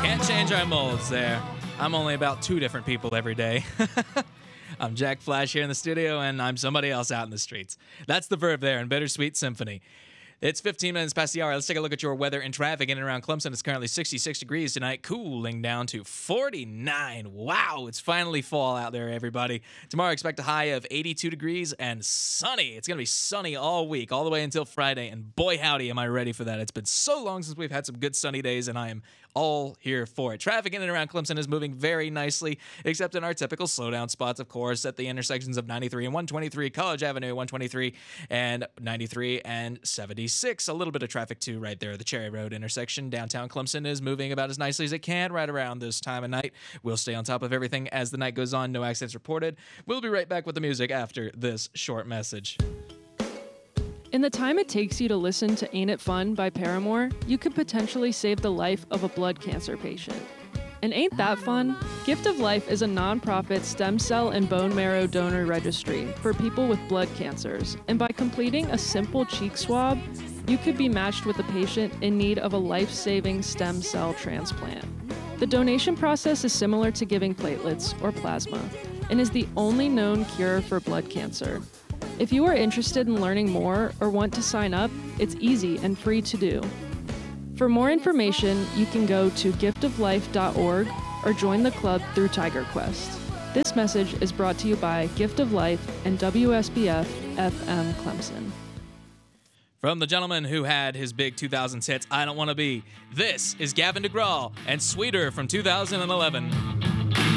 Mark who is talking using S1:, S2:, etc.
S1: Can't change our molds there. I'm only about two different people every day. I'm Jack Flash here in the studio, and I'm somebody else out in the streets. That's the Verve there in Bittersweet Symphony. It's 15 minutes past the hour. Let's take a look at your weather and traffic in and around Clemson. It's currently 66 degrees tonight, cooling down to 49. Wow, it's finally fall out there, everybody. Tomorrow, expect a high of 82 degrees and sunny. It's going to be sunny all week, all the way until Friday, and boy, howdy, am I ready for that. It's been so long since we've had some good sunny days, and I am all here for it. Traffic in and around Clemson is moving very nicely, except in our typical slowdown spots, of course, at the intersections of 93 and 123, College Avenue, 123, and 93 and 76. A little bit of traffic, too, right there. The Cherry Road intersection. Downtown Clemson is moving about as nicely as it can right around this time of night. We'll stay on top of everything as the night goes on. No accidents reported. We'll be right back with the music after this short message.
S2: In the time it takes you to listen to Ain't It Fun by Paramore, you could potentially save the life of a blood cancer patient. And ain't that fun? Gift of Life is a nonprofit stem cell and bone marrow donor registry for people with blood cancers. And by completing a simple cheek swab, you could be matched with a patient in need of a life-saving stem cell transplant. The donation process is similar to giving platelets or plasma and is the only known cure for blood cancer. If you are interested in learning more or want to sign up, it's easy and free to do. For more information, you can go to giftoflife.org or join the club through Tiger Quest. This message is brought to you by Gift of Life and WSBF FM Clemson.
S1: From the gentleman who had his big 2000s hits, I Don't Want to Be, this is Gavin DeGraw and Sweeter from 2011.